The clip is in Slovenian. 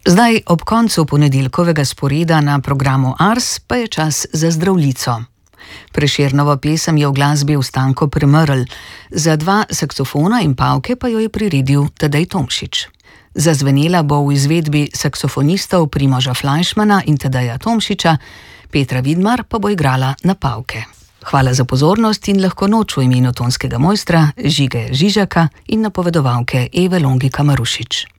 Zdaj, ob koncu ponedeljkovega sporeda na programu Ars, pa je čas za Zdravljico. Prešernovo pesem je v glasbi Stanko Premrl, za 2 saksofona in pavke pa jo je priredil Tadej Tomšič. Zazvenela bo v izvedbi saksofonistov Primoža Flajšmana in Tadeja Tomšiča, Petra Vidmar pa bo igrala na pavke. Hvala za pozornost in lahko noč v imenu tonskega mojstra Žige Žižaka in napovedovalke Eve Longika Marušič.